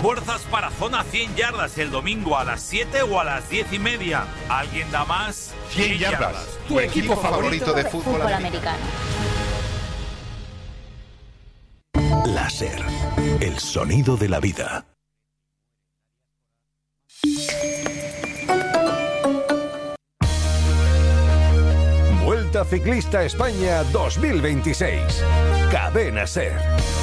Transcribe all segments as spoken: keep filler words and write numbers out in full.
Fuerzas para zona cien yardas el domingo a las siete o a las diez y media. ¿Alguien da más? cien yardas. Tu equipo favorito de fútbol americano. Láser, el sonido de la vida. Vuelta Ciclista España dos mil veintiséis. Cadena Ser.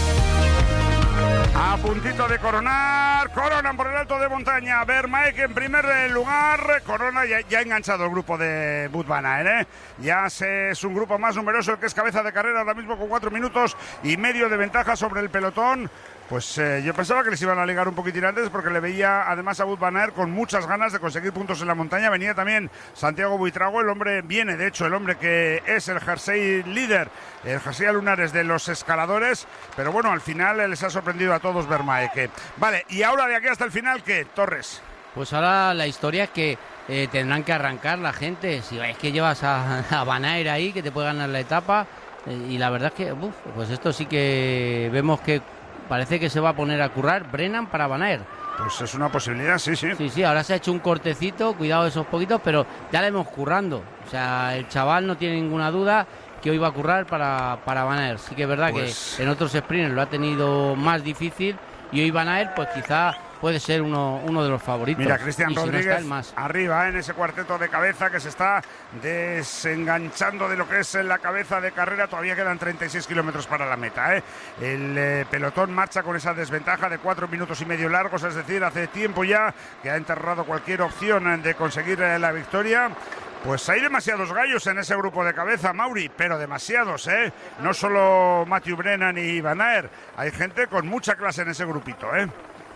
A puntito de coronar, coronan por el alto de montaña. Vermaek en primer lugar, corona ya, ya ha enganchado el grupo de Wout van Aert, ¿eh? Ya se, es un grupo más numeroso, el que es cabeza de carrera ahora mismo con cuatro minutos y medio de ventaja sobre el pelotón. Pues eh, yo pensaba que les iban a ligar un poquitín antes porque le veía además a Wout van Aert con muchas ganas de conseguir puntos en la montaña. Venía también Santiago Buitrago, el hombre viene, de hecho, el hombre que es el jersey líder, el jersey a lunares de los escaladores, pero bueno, al final les ha sorprendido a todos Vermaek. Vale, y ahora de aquí hasta el final, ¿qué, Torres? Pues ahora la historia es que eh, tendrán que arrancar la gente. Si es que llevas a, a Van Aert ahí, que te puede ganar la etapa, eh, y la verdad es que, uf, pues esto sí que vemos que parece que se va a poner a currar Brennan para Van Aert. Pues es una posibilidad, sí, sí. Sí, sí, ahora se ha hecho un cortecito, cuidado de esos poquitos, pero ya le hemos currando. O sea, el chaval no tiene ninguna duda que hoy va a currar para, para Van Aert. Sí que es verdad pues... que en otros sprints lo ha tenido más difícil y hoy Van Aert pues quizá puede ser uno, uno de los favoritos. Mira, Cristian Rodríguez si no más. arriba, ¿eh? En ese cuarteto de cabeza que se está desenganchando de lo que es la cabeza de carrera. Todavía quedan treinta y seis kilómetros para la meta, ¿eh? El eh, pelotón marcha con esa desventaja de cuatro minutos y medio largos, es decir, hace tiempo ya que ha enterrado cualquier opción de conseguir eh, la victoria. Pues hay demasiados gallos en ese grupo de cabeza, Mauri, pero demasiados, ¿eh? No solo Matthew Brennan y Van Aert, hay gente con mucha clase en ese grupito, ¿eh?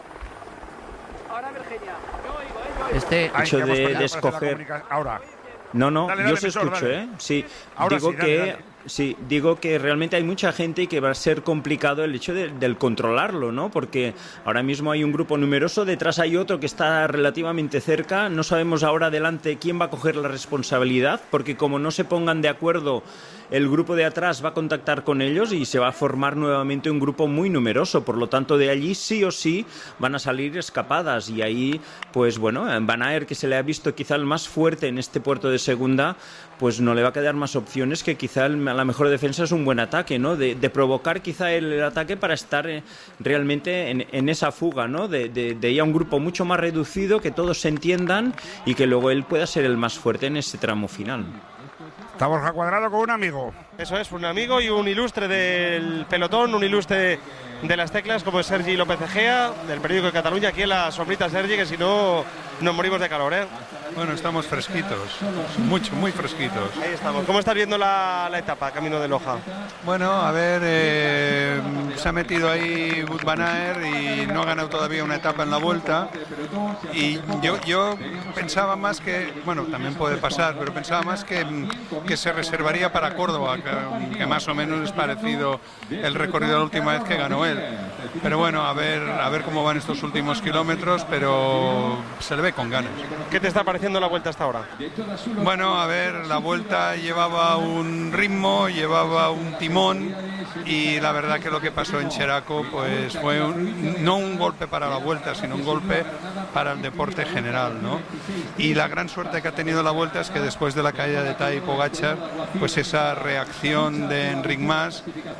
Ahora Virginia, yo oigo, ¿eh? Yo Este Ay, hecho de, comunica- de escoger... Ahora. No, no, Dale, yo dale, os emisor, escucho, dale. ¿eh? Sí, Ahora digo sí, dale, que... dale. Sí, digo que realmente hay mucha gente y que va a ser complicado el hecho de, del controlarlo, ¿no? Porque ahora mismo hay un grupo numeroso, detrás hay otro que está relativamente cerca, no sabemos ahora adelante quién va a coger la responsabilidad, porque como no se pongan de acuerdo, el grupo de atrás va a contactar con ellos y se va a formar nuevamente un grupo muy numeroso, por lo tanto de allí sí o sí van a salir escapadas y ahí, pues bueno, Van Aert, que se le ha visto quizá el más fuerte en este puerto de segunda, pues no le va a quedar más opciones que quizá el, la mejor defensa es un buen ataque, ¿no? De, de provocar quizá el, el ataque para estar eh, realmente en, en esa fuga, ¿no? De, de, de ir a un grupo mucho más reducido, que todos se entiendan y que luego él pueda ser el más fuerte en ese tramo final. Está Borja Cuadrado con un amigo. Eso es, un amigo y un ilustre del pelotón, un ilustre de las teclas como es Sergi López Egea, del periódico de Cataluña, aquí en la sombrita, Sergi, que si no nos morimos de calor, ¿eh? Bueno, estamos fresquitos, mucho, muy fresquitos. Ahí estamos. ¿Cómo estás viendo la, la etapa, camino de Loja? Bueno, a ver, eh, se ha metido ahí Wout van Aert y no ha ganado todavía una etapa en la vuelta. Y yo, yo pensaba más que, bueno, también puede pasar, pero pensaba más que, que se reservaría para Córdoba, que, que más o menos es parecido el recorrido de la última vez que ganó él. Pero bueno, a ver, a ver cómo van estos últimos kilómetros, pero se le ve con ganas. ¿Qué te está pareciendo la vuelta hasta ahora? Bueno, a ver, la vuelta llevaba un ritmo, llevaba un timón y la verdad que lo que pasó en Cheraco pues fue un, no un golpe para la vuelta, sino un golpe para el deporte general, ¿no? Y la gran suerte que ha tenido la vuelta es que después de la caída de Tadej Pogačar, pues esa reacción de Enric Mas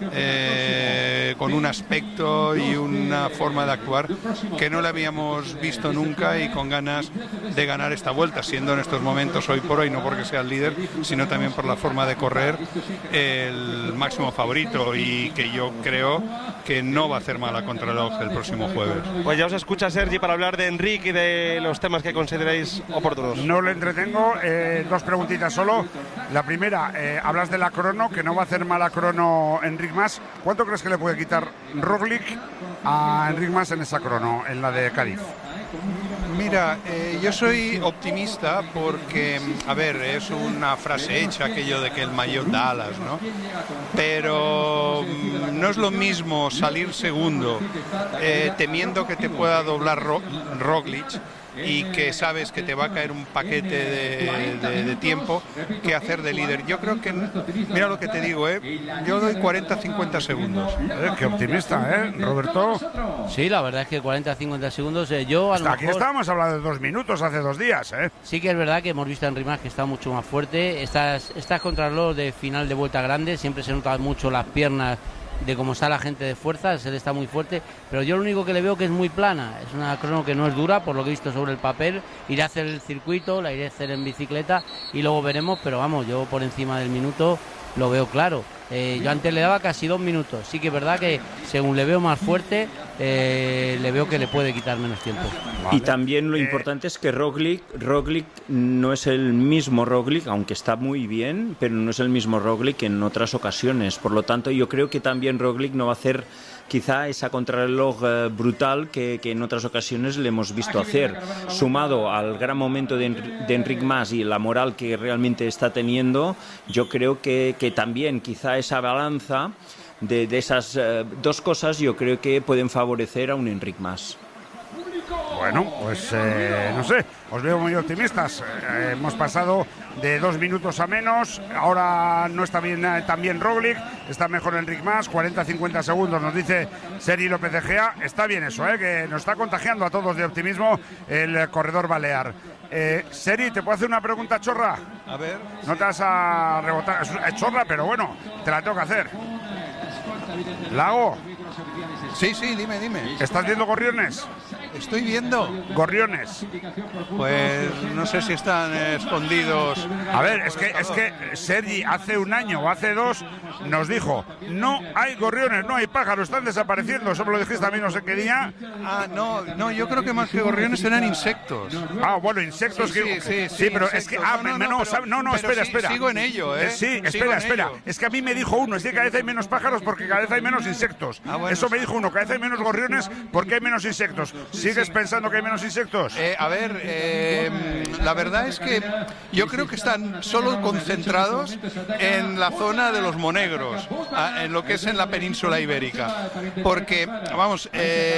eh, con un aspecto y una forma de actuar que no le habíamos visto nunca y con ganas de ganar esta vuelta, siendo en estos momentos hoy por hoy, no porque sea el líder, sino también por la forma de correr, el máximo favorito y que yo creo que no va a hacer mala contrarreloj el próximo jueves. Pues ya os escucha Sergi para hablar de Enric y de los temas que consideráis oportunos. No le entretengo, eh, dos preguntitas solo. La primera, eh, hablas de la crono, que no va a hacer mala crono Enric Mas. ¿Cuánto crees que le puede quitar Roglic a Enric Mas en esa crono, en la de Cádiz? Mira, eh, yo soy optimista porque, a ver, es una frase hecha aquello de que el maillot da alas, ¿no? Pero mm, no es lo mismo salir segundo eh, temiendo que te pueda doblar Ro Roglic y que sabes que te va a caer un paquete de, de, de tiempo que hacer de líder. Yo creo que, mira lo que te digo, ¿eh? Yo doy cuarenta a cincuenta segundos. Eh, qué optimista, ¿eh, Roberto? Sí, la verdad es que cuarenta a cincuenta segundos, eh, yo a Hasta lo aquí mejor... estábamos hablando de dos minutos hace dos días, ¿eh? Sí que es verdad que hemos visto a Enric Mas que está mucho más fuerte. Estas, estas contrarreloj de final de vuelta grande siempre se notan mucho las piernas de cómo está la gente de fuerza, él está muy fuerte, pero yo lo único que le veo que es muy plana, es una crono que no es dura, por lo que he visto sobre el papel, iré a hacer el circuito, la iré a hacer en bicicleta y luego veremos, pero vamos, yo por encima del minuto lo veo claro. Eh, yo antes le daba casi dos minutos, sí que es verdad que según le veo más fuerte, eh, le veo que le puede quitar menos tiempo. Vale. Y también lo eh... importante es que Roglic, Roglic no es el mismo Roglic, aunque está muy bien, pero no es el mismo Roglic que en otras ocasiones. Por lo tanto, yo creo que también Roglic no va a hacer quizá esa contrarreloj eh, brutal que, que en otras ocasiones le hemos visto hacer, sumado al gran momento de, de Enric Mas y la moral que realmente está teniendo. Yo creo que, que también quizá esa balanza de, de esas eh, dos cosas yo creo que pueden favorecer a un Enric Mas. Bueno, pues eh, no sé, os veo muy optimistas. Eh, hemos pasado de dos minutos a menos, ahora no está bien eh, también Roglic, está mejor Enric Mas, cuarenta a cincuenta segundos nos dice Sergi López Egea. Está bien eso, eh, que nos está contagiando a todos de optimismo el eh, corredor balear. Eh, Seri, ¿te puedo hacer una pregunta chorra? A ver. No te vas a rebotar, es chorra, pero bueno, te la tengo que hacer. Lago. Sí, sí, dime, dime. ¿Estás viendo gorriones? Estoy viendo. Gorriones. Pues no sé si están escondidos. A ver, es que, es que Sergi hace un año o hace dos nos dijo, no hay gorriones, no hay pájaros, están desapareciendo. Eso me lo dijiste a mí no sé qué día. Ah, no, no, yo creo que más que gorriones eran insectos. Ah, bueno, insectos. Sí, que, sí, sí, sí, pero insectos. es que, ah, no, no, no, pero, no, no espera, sí, espera. Sigo en ello, ¿eh? Sí, sigo espera, espera. Ello. Es que a mí me dijo uno, es que cada vez hay menos pájaros porque cada vez hay menos insectos. Ah, bueno, eso me dijo uno, cada vez hay menos gorriones porque hay menos insectos. ¿Sigues sí. pensando que hay menos insectos? Eh, a ver, eh, la verdad es que yo creo que están solo concentrados en la zona de los monegros, en lo que es en la península ibérica. Porque, vamos,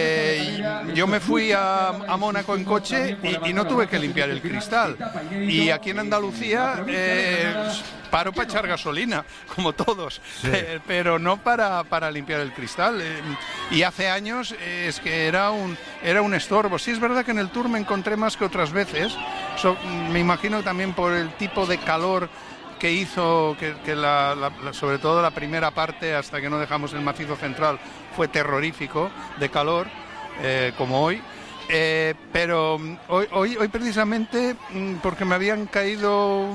eh, yo me fui a, a Mónaco en coche y, y no tuve que limpiar el cristal. Y aquí en Andalucía eh, paro para echar gasolina, como todos, sí. eh, pero no para, para limpiar el cristal. Eh, y hace años eh, es que era un, era un estorbo. Sí, es verdad que en el Tour me encontré más que otras veces. So, me imagino también por el tipo de calor que hizo, que, que la, la, sobre todo la primera parte, hasta que no dejamos el macizo central, fue terrorífico de calor, eh, como hoy. Eh, pero hoy, hoy, hoy precisamente porque me habían caído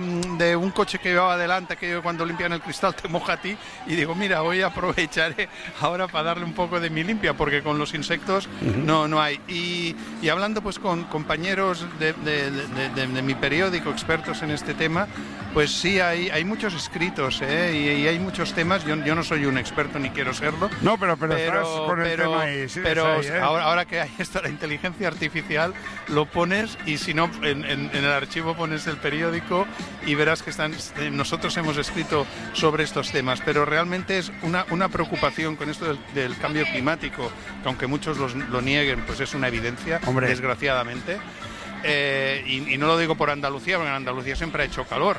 de un coche que llevaba adelante, que cuando limpian el cristal te moja a ti, y digo, mira, hoy aprovecharé ahora para darle un poco de mi limpia, porque con los insectos uh-huh. no, no hay. Y, y hablando pues con compañeros de, de, de, de, de mi periódico, expertos en este tema, pues sí, hay, hay muchos escritos, ¿eh? y, y hay muchos temas. Yo, yo no soy un experto ni quiero serlo. No, pero, pero, pero estás con el pero, tema ahí. Sí, pero ahí, ¿eh? ahora, ahora que hay esto, la inteligencia artificial, lo pones y si no, en, en, en el archivo pones el periódico y verás que están, nosotros hemos escrito sobre estos temas, pero realmente es una, una preocupación con esto del, del cambio climático, que aunque muchos los, lo nieguen, pues es una evidencia, Hombre. desgraciadamente. Eh, y, y no lo digo por Andalucía, porque en Andalucía siempre ha hecho calor,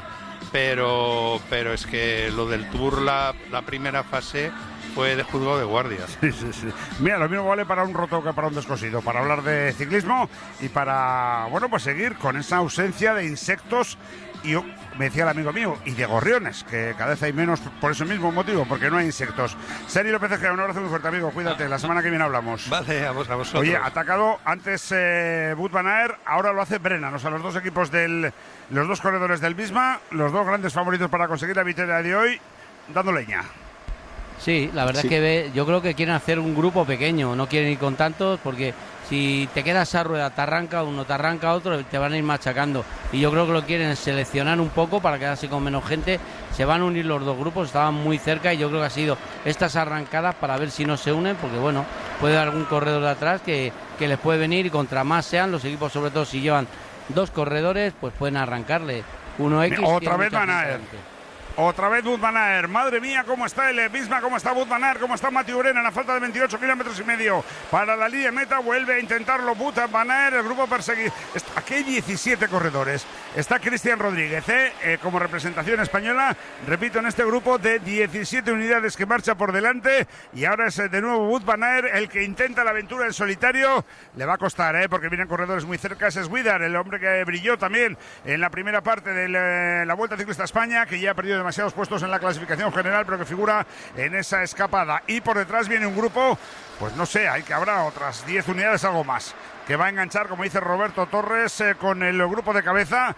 pero, pero es que lo del Tour, la, la primera fase, fue de juzgado de guardia. Sí, sí, sí. Mira, lo mismo vale para un roto que para un descosido, para hablar de ciclismo y para, bueno, pues seguir con esa ausencia de insectos y, me decía el amigo mío, y de gorriones, que cada vez hay menos por ese mismo motivo, porque no hay insectos. Sergi López Egea, un abrazo muy fuerte, amigo, cuídate, la semana que viene hablamos. Vale, a, vos, a vosotros. Oye, atacado antes eh, Wout van Aert, ahora lo hace Brennan, o sea, los dos equipos del, los dos corredores del Visma, los dos grandes favoritos para conseguir la victoria de hoy, dando leña. Sí, la verdad Sí. es que ve, yo creo que quieren hacer un grupo pequeño, no quieren ir con tantos porque si te quedas a rueda, te arranca uno, te arranca otro, te van a ir machacando. Y yo creo que lo quieren seleccionar un poco para quedarse con menos gente. Se van a unir los dos grupos, estaban muy cerca y yo creo que ha sido estas arrancadas para ver si no se unen, porque bueno, puede haber algún corredor de atrás que, que les puede venir y contra más sean los equipos, sobre todo si llevan dos corredores, pues pueden arrancarle. Uno X. Otra vez Van Aert. Otra vez Wout van Aert. Madre mía, cómo está el Visma, cómo está Wout van Aert, cómo está Mathieu Brennan a falta de veintiocho kilómetros y medio para la línea de meta. Vuelve a intentarlo Wout van Aert, el grupo perseguido. Aquí hay diecisiete corredores. Está Cristian Rodríguez, ¿eh? Eh, como representación española. Repito, en este grupo de diecisiete unidades que marcha por delante. Y ahora es de nuevo Wout van Aert el que intenta la aventura en solitario. Le va a costar, ¿eh? Porque vienen corredores muy cerca. Ese es Widar, el hombre que brilló también en la primera parte de la, la Vuelta Ciclista a España, que ya ha perdido demasiados puestos en la clasificación general, pero que figura en esa escapada. Y por detrás viene un grupo, pues no sé, hay que habrá otras diez unidades, algo más, que va a enganchar, como dice Roberto Torres, eh, con el grupo de cabeza.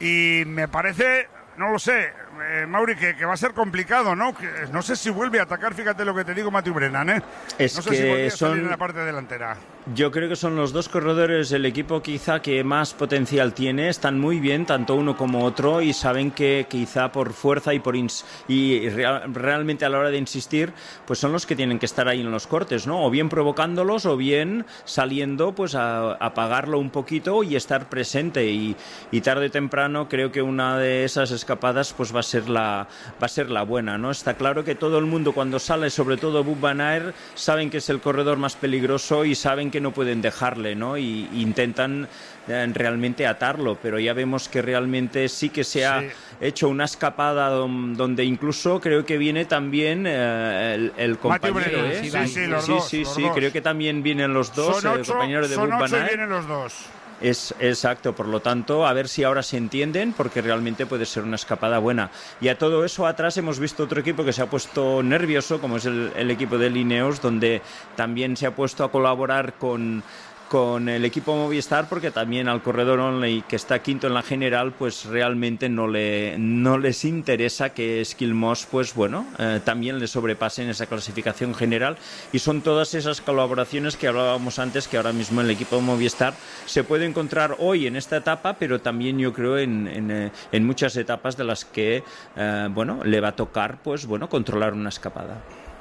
Y me parece, no lo sé, eh, Mauri, que, que va a ser complicado, ¿no? Que, no sé si vuelve a atacar, fíjate lo que te digo, Mathieu Brennan, ¿eh? Es no sé que si vuelve a son... salir en la parte delantera. Yo creo que son los dos corredores del equipo quizá que más potencial tiene, están muy bien tanto uno como otro y saben que quizá por fuerza y por ins y real, realmente a la hora de insistir, pues son los que tienen que estar ahí en los cortes, ¿no? O bien provocándolos o bien saliendo pues a apagarlo un poquito y estar presente y, y tarde o temprano creo que una de esas escapadas pues va a ser la va a ser la buena, ¿no? Está claro que todo el mundo cuando sale, sobre todo Wout van Aert, saben que es el corredor más peligroso y saben que no pueden dejarle, ¿no? Y, y intentan eh, realmente atarlo, pero ya vemos que realmente sí que se ha sí. hecho una escapada don, donde incluso creo que viene también eh, el, el compañero, ¿eh? Sí, sí, sí, los sí, dos, sí, los sí, dos. creo que también vienen los dos, son el ocho, compañero de son Wout ocho van y Aert. vienen los dos. Es exacto, por lo tanto, a ver si ahora se entienden, porque realmente puede ser una escapada buena. Y a todo eso atrás hemos visto otro equipo que se ha puesto nervioso, como es el, el equipo de Ineos, donde también se ha puesto a colaborar con... con el equipo Movistar, porque también al corredor Onley, que está quinto en la general, pues realmente no le no les interesa que Skilmos, pues bueno, eh, también le sobrepase en esa clasificación general, y son todas esas colaboraciones que hablábamos antes, que ahora mismo el equipo Movistar se puede encontrar hoy en esta etapa, pero también yo creo en, en, en muchas etapas de las que, eh, bueno, le va a tocar, pues bueno, controlar una escapada.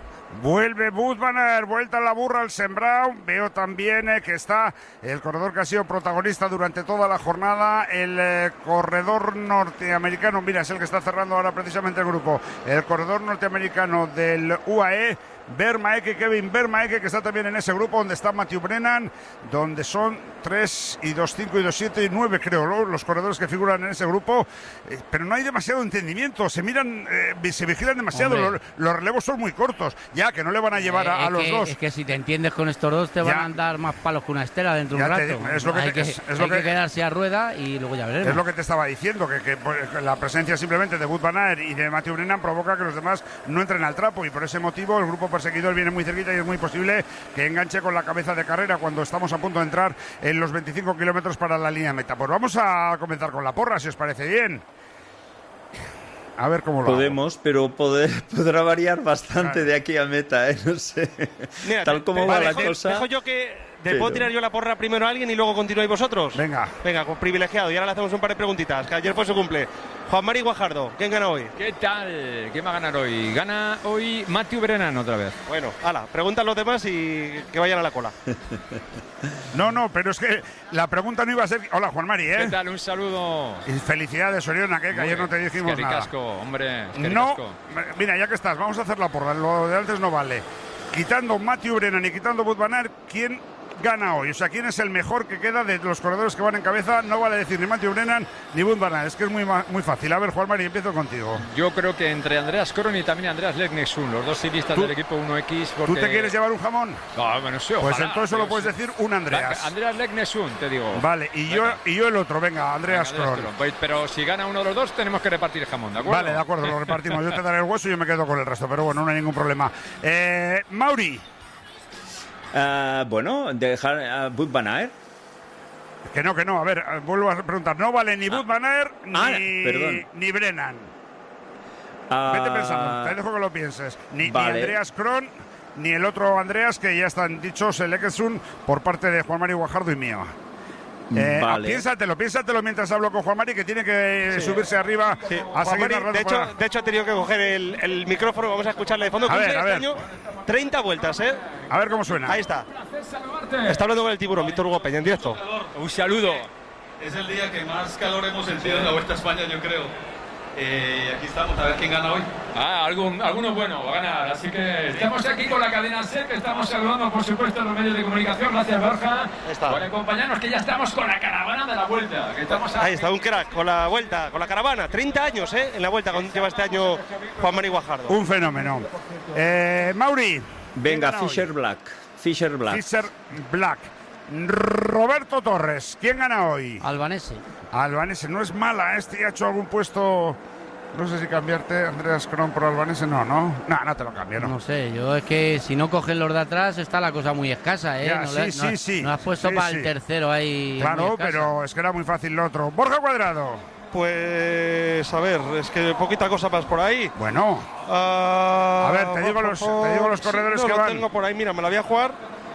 Vuelve Wout van Aert, vuelta a la burra al sembrado. Veo también eh, que está el corredor que ha sido protagonista durante toda la jornada, el eh, corredor norteamericano. Mira, es el que está cerrando ahora precisamente el grupo. El corredor norteamericano del U A E, Vermaeke, Kevin Vermaeke, que está también en ese grupo, donde está Mathieu Brennan, donde son tres y dos, cinco y dos, siete y nueve, creo, ¿no? Los corredores que figuran en ese grupo, eh, pero no hay demasiado entendimiento, se miran, eh, se vigilan demasiado, los, los relevos son muy cortos, ya que no le van a llevar eh, a, a los que, dos. Es que si te entiendes con estos dos, te ya. van a dar más palos que una estera dentro de un rato. Digo, es lo que hay te, que, es, es hay lo que, que quedarse a rueda y luego ya veremos. Es lo que te estaba diciendo, que, que, que la presencia simplemente de Wout van Aert y de Mathieu Brennan provoca que los demás no entren al trapo, y por ese motivo el grupo perseguidor viene muy cerquita y es muy posible que enganche con la cabeza de carrera cuando estamos a punto de entrar en los veinticinco kilómetros para la línea de meta. Pues vamos a comenzar con la porra, si os parece bien. A ver cómo lo Podemos, hago. pero poder, podrá variar bastante claro. de aquí a meta, ¿eh? No sé. Mira, Tal como va vale, la de, cosa... Dejo yo que... ¿Te pero... puedo tirar yo la porra primero a alguien y luego continuáis vosotros? Venga. Venga, con privilegiado. Y ahora le hacemos un par de preguntitas, que ayer fue su cumple. Juan Mari Guajardo, ¿quién gana hoy? ¿Qué tal? ¿Quién va a ganar hoy? Gana hoy Mathieu Brennan otra vez. Bueno, ala, preguntan los demás y que vayan a la cola. No, no, pero es que la pregunta no iba a ser... Hola, Juan Mari, ¿eh? ¿Qué tal? Un saludo. Y felicidades, Oriona, que, que ayer no te dijimos es que nada. ricasco, hombre. Es que no, ricasco. Mira, ya que estás, vamos a hacer la porra. Lo de antes no vale. Quitando Mathieu Brennan y quitando Wout van Aert, ¿quién gana hoy? O sea, ¿quién es el mejor que queda de los corredores que van en cabeza? No vale decir ni Mathieu Brennan ni Wout van Aert, es que es muy, muy fácil. A ver, Juan Mari, empiezo contigo. Yo creo que entre Andreas Koron y también Andreas Leknesund, los dos ciclistas del equipo uno equis. Porque... ¿Tú te quieres llevar un jamón? No, bueno, sí, pues ojalá, entonces solo puedes decir un Andreas. Andreas Leknesund, te digo. Vale, y yo, y yo el otro, venga, Andreas Koron. Pues, pero si gana uno de los dos, tenemos que repartir el jamón, ¿de acuerdo? Vale, de acuerdo, lo repartimos. Yo te daré el hueso y yo me quedo con el resto, pero bueno, no hay ningún problema. Eh, Mauri. Uh, bueno, dejar a uh, Wout van Aert. Que no, que no, a ver, vuelvo a preguntar. No vale ni Wout van Aert ah, ni, perdón. ni Brennan. Ah, Vete pensando, te dejo que lo pienses. Ni, vale. ni Andreas Kron, ni el otro Andreas, que ya están dichos, el Ekesund, por parte de Juan Mari Guajardo y mío. Eh, Vale. Piénsatelo, piénsatelo mientras hablo con Juan Mari, que tiene que Sí. subirse arriba Sí. a Juan seguir Mari, narrando de, hecho, fuera. de hecho, ha tenido que coger el, el micrófono. Vamos a escucharle de fondo. A Cumple ver, a este ver. año treinta vueltas, ¿eh? A ver cómo suena. Ahí está. Está hablando con el tiburón, Víctor Hugo Peña, en directo. Un saludo. Es el día que más calor hemos sentido en la Vuelta a España, yo creo. Eh, aquí estamos, a ver quién gana hoy. Ah, algún, alguno bueno va a ganar. Así que estamos aquí con la cadena SER, que estamos saludando, por supuesto, a los medios de comunicación. Gracias, Borja, por acompañarnos, que ya estamos con la caravana de la Vuelta. Que estamos Ahí está, un crack con la Vuelta, con la caravana. treinta años, ¿eh? En la Vuelta, con, lleva este año Juan Mari Guajardo. Un fenómeno. Eh, Mauri. Venga, Fisher Black. Fisher Black. Fisher Black. Roberto Torres, ¿quién gana hoy? Albanese. Albanese, no es mala, este ha hecho algún puesto. No sé si cambiarte Andreas Kron por Albanese, no, no. No, no te lo cambio, no. No sé, yo es que si no cogen los de atrás está la cosa muy escasa, ¿eh? Ya, no sí, le- sí, no, sí. no has puesto Sí, para sí. el tercero ahí. Claro, muy escasa. pero es que era muy fácil lo otro. Borja Cuadrado. Pues a ver, es que poquita cosa más por ahí. Bueno. Ah, A ver, te digo los- te digo los corredores sí, no, que lo van. tengo por ahí, mira, me la voy a jugar.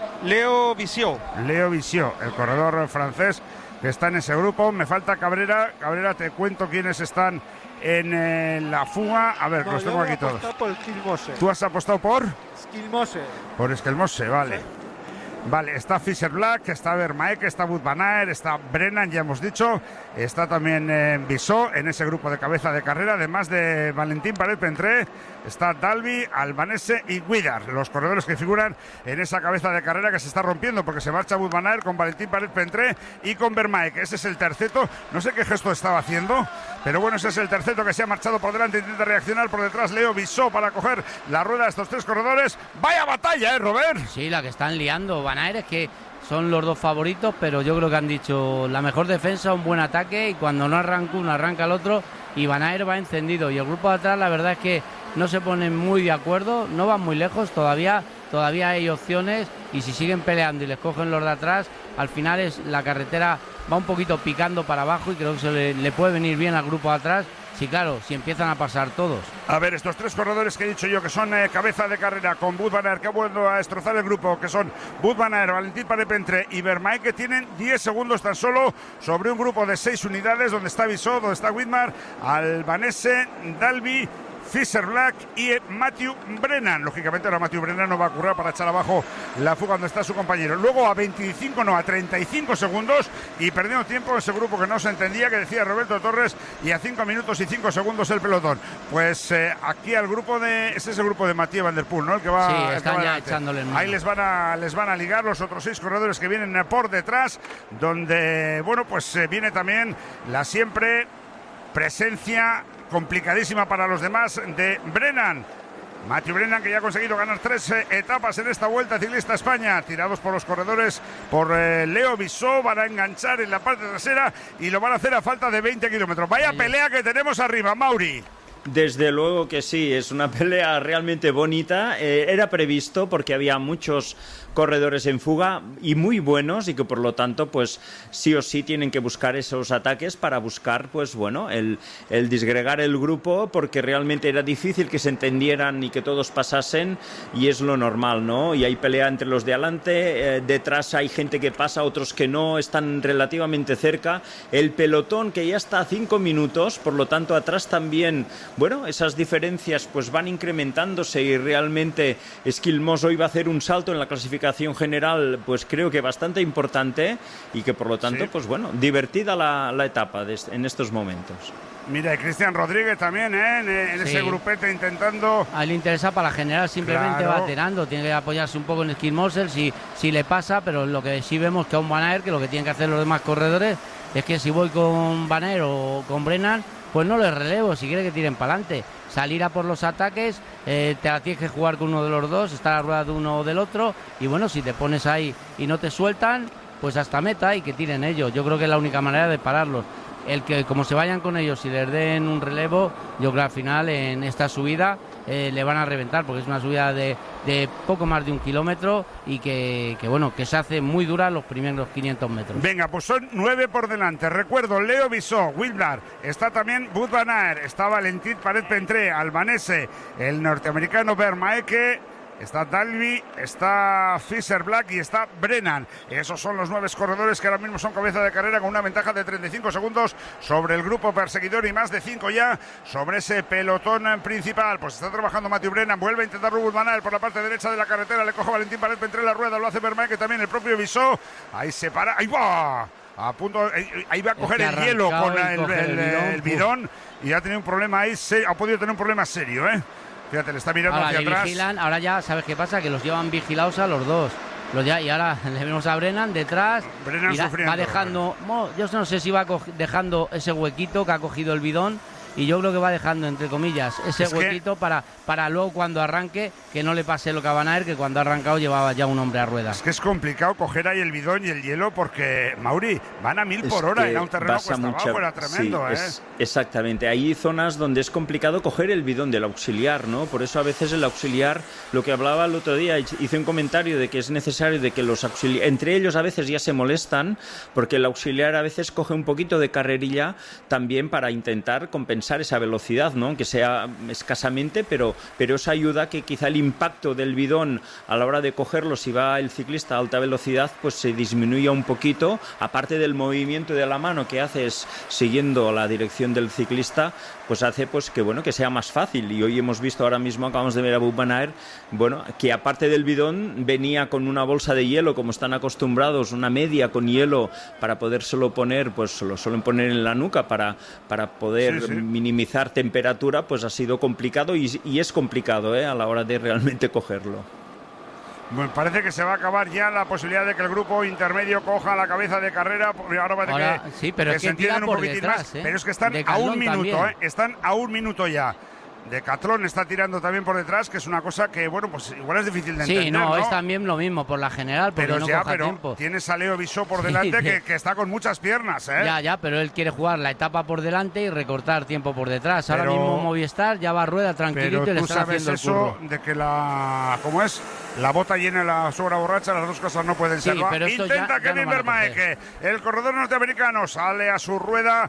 Leo Visión. Leo Visión, el corredor francés que está en ese grupo. Me falta Cabrera. Cabrera, te cuento quiénes están en eh, la fuga. A ver, los tengo aquí todos. por Skilmose. ¿Tú has apostado por? Skilmose. Por Esquelmose, vale. Vale, está Fisher Black, está Vermaek, está Wout van Aert, está Brennan, ya hemos dicho. Está también eh, Bissot en ese grupo de cabeza de carrera, además de Valentín Paret-Pentré. Está Dalby, Albanese y Guidar, los corredores que figuran en esa cabeza de carrera que se está rompiendo porque se marcha Wout van Aert con Valentín Paret-Pentré y con Vermaek. Ese es el terceto, no sé qué gesto estaba haciendo, pero bueno, ese es el terceto que se ha marchado por delante, intenta reaccionar por detrás Leo Bissot para coger la rueda de estos tres corredores. ¡Vaya batalla, eh, Robert! Sí, la que están liando. Van Aert es que son los dos favoritos, pero yo creo que han dicho la mejor defensa, un buen ataque, y cuando no arranca uno, arranca el otro, y Van Aert va encendido. Y el grupo de atrás, la verdad es que no se ponen muy de acuerdo, no van muy lejos, todavía, todavía hay opciones, y si siguen peleando y les cogen los de atrás, al final es la carretera va un poquito picando para abajo, y creo que se le, le puede venir bien al grupo de atrás. Sí, claro, si empiezan a pasar todos. A ver, estos tres corredores que he dicho yo, que son eh, cabeza de carrera con Wout van Aert, que ha vuelto a destrozar el grupo, que son Wout van Aert, Valentín Paret-Pentré y Vermaek, que tienen diez segundos tan solo sobre un grupo de seis unidades, donde está Bissot, donde está Widmar, Albanese, Dalby, Fisher Black y Matthew Brennan. Lógicamente ahora Matthew Brennan no va a currar para echar abajo la fuga donde está su compañero. Luego a veinticinco, no, a treinta y cinco segundos y perdiendo tiempo ese grupo que no se entendía, que decía Roberto Torres, y a cinco minutos y cinco segundos el pelotón. Pues eh, aquí al grupo de... Ese es el grupo de Mathieu Van Der Poel, ¿no? El que va, Sí, el que están va ya delante. echándole mano. Ahí les van, a, les van a ligar los otros seis corredores que vienen por detrás, donde, bueno, pues eh, viene también la siempre presencia complicadísima para los demás de Brennan. Matthew Brennan, que ya ha conseguido ganar tres eh, etapas en esta Vuelta Ciclista España, tirados por los corredores por eh, Leo Bissot, van a enganchar en la parte trasera y lo van a hacer a falta de veinte kilómetros. Vaya pelea que tenemos arriba, Mauri. Desde luego que sí, es una pelea realmente bonita. Eh, era previsto porque había muchos corredores en fuga y muy buenos, y que por lo tanto pues sí o sí tienen que buscar esos ataques para buscar pues bueno el, el disgregar el grupo, porque realmente era difícil que se entendieran y que todos pasasen, y es lo normal, ¿no? Y hay pelea entre los de adelante, eh, detrás hay gente que pasa, otros que no, están relativamente cerca. El pelotón que ya está a cinco minutos, por lo tanto atrás también, bueno, esas diferencias pues van incrementándose, y realmente Skilmose hoy va a hacer un salto en la clasificación general, pues creo que bastante importante, y que por lo tanto, sí, pues bueno, divertida la, la etapa de, en estos momentos. Mira, y Cristian Rodríguez también, ¿eh? En, en Sí. ese grupete intentando... A él le interesa para la general, simplemente Claro. va tirando, tiene que apoyarse un poco en Skilmose si, si le pasa, pero lo que sí vemos que a un Van Aert, que lo que tienen que hacer los demás corredores es que si voy con Van Aert o con Brennan, pues no les relevo, si quiere que tiren para adelante, salir a por los ataques, eh, te la tienes que jugar con uno de los dos, está la rueda de uno o del otro, y bueno, si te pones ahí y no te sueltan, pues hasta meta y que tiren ellos. Yo creo que es la única manera de pararlos. El que como se vayan con ellos y les den un relevo, yo creo que al final en esta subida eh, le van a reventar, porque es una subida de, de poco más de un kilómetro y que, que, bueno, que se hace muy dura los primeros quinientos metros. Venga, pues son nueve por delante. Recuerdo, Leo Bisó, Wilmar, está también Wout van Aert, está Valentin Paret-Pentré, albanese, el norteamericano Vermaeke, está Dalby, está Fischer Black y está Brennan. Esos son los nueve corredores que ahora mismo son cabeza de carrera con una ventaja de treinta y cinco segundos sobre el grupo perseguidor y más de cinco ya sobre ese pelotón principal. Pues está trabajando Matthew Brennan, vuelve a intentar Wout van Aert por la parte derecha de la carretera, le coge Valentin Paret-Pentré la rueda, lo hace Vermaeke también, el propio Bisó, ahí se para, ahí va, a punto, ahí va a coger el hielo con el, el, el, el bidón y ha tenido un problema ahí, se, ha podido tener un problema serio, ¿eh? Fíjate, le está mirando ahora hacia atrás. Vigilan, ahora ya, ¿sabes qué pasa? Que los llevan vigilados a los dos. Los ya, y ahora le vemos a Brennan detrás. Brennan da, sufriendo. Va dejando, bueno, yo no sé si va dejando ese huequito que ha cogido el bidón. Y yo creo que va dejando, entre comillas, ese es huequito que... para, para luego cuando arranque, que no le pase lo que a Van Aert, que cuando ha arrancado llevaba ya un hombre a ruedas. Es que es complicado coger ahí el bidón y el hielo porque, Mauri, van a mil por hora en un terreno cuesta mucha... abajo, era tremendo, sí, ¿eh? Es, exactamente, hay zonas donde es complicado coger el bidón del auxiliar, ¿no? Por eso a veces el auxiliar, lo que hablaba el otro día, hice un comentario de que es necesario de que los auxiliares, entre ellos a veces ya se molestan, porque el auxiliar a veces coge un poquito de carrerilla también para intentar compensar esa velocidad, ¿no? Aunque sea escasamente, pero, pero eso ayuda a que quizá el impacto del bidón a la hora de cogerlo, si va el ciclista a alta velocidad, pues se disminuya un poquito, aparte del movimiento de la mano que haces siguiendo la dirección del ciclista, pues hace pues que bueno que sea más fácil. Y hoy hemos visto, ahora mismo acabamos de ver a Wout van Aert, bueno, que aparte del bidón venía con una bolsa de hielo, como están acostumbrados, una media con hielo para podérselo poner, pues lo suelen poner en la nuca para, para poder sí, sí. minimizar temperatura, pues ha sido complicado y, y es complicado ¿eh? a la hora de realmente cogerlo. Bueno, parece que se va a acabar ya la posibilidad de que el grupo intermedio coja la cabeza de carrera. Ahora parece Ahora, que, sí, pero que es se que entienden un poquitín detrás, más. ¿eh? Pero es que están a un minuto, ¿eh? Están a un minuto ya. Decathlon está tirando también por detrás, que es una cosa que, bueno, pues igual es difícil de entender, sí, no, ¿no? es también lo mismo por la general, porque pero no ya, coja pero tiempo. Tienes a Leo Bisó por delante sí, que, que está con muchas piernas, ¿eh? Ya, ya, pero él quiere jugar la etapa por delante y recortar tiempo por detrás. Ahora pero, mismo Movistar ya va a rueda tranquilito y le están haciendo el curro. De que la, ¿cómo es? La bota llena la sobra borracha, las dos cosas no pueden sí, ser. Pero Intenta ya, Kevin ya no Vermaeke, el corredor norteamericano, sale a su rueda.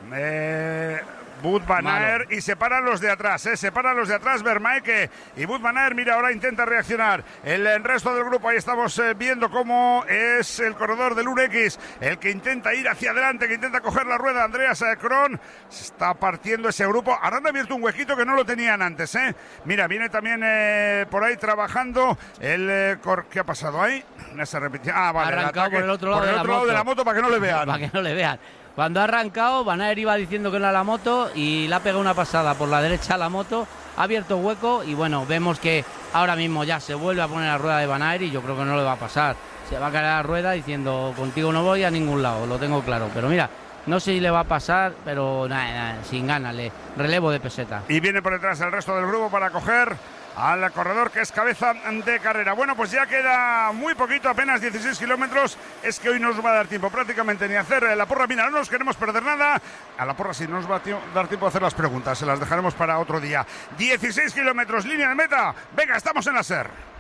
Eh, Wout van Aert y se paran los de atrás, ¿eh? se paran los de atrás, Vermaeke y Wout van Aert, mira, ahora intenta reaccionar el, el resto del grupo, ahí estamos eh, viendo cómo es el corredor del U N X, el que intenta ir hacia adelante, que intenta coger la rueda, Andreas Kron, se está partiendo ese grupo, ahora han abierto un huequito que no lo tenían antes, ¿eh? Mira, viene también eh, por ahí trabajando el, eh, cor... ¿qué ha pasado ahí? No se repitió, ah, vale, el arrancado por el otro lado, por el de, otro la lado de la moto para que no le vean. Para que no le vean. Cuando ha arrancado, Van Aert iba diciendo que no era la moto y le ha pegado una pasada por la derecha a la moto, ha abierto hueco y bueno, vemos que ahora mismo ya se vuelve a poner la rueda de Van Aert y yo creo que no le va a pasar. Se va a caer a la rueda diciendo, contigo no voy a ningún lado, lo tengo claro. Pero mira, no sé si le va a pasar, pero nada, nada sin ganas, le relevo de peseta. Y viene por detrás el resto del grupo para coger al corredor que es cabeza de carrera. Bueno, pues ya queda muy poquito, apenas dieciséis kilómetros. Es que hoy no nos va a dar tiempo prácticamente ni a hacer la porra. Mira, no nos queremos perder nada. A la porra sí no nos va a dar tiempo a hacer las preguntas. Se las dejaremos para otro día. dieciséis kilómetros, línea de meta. Venga, estamos en la SER.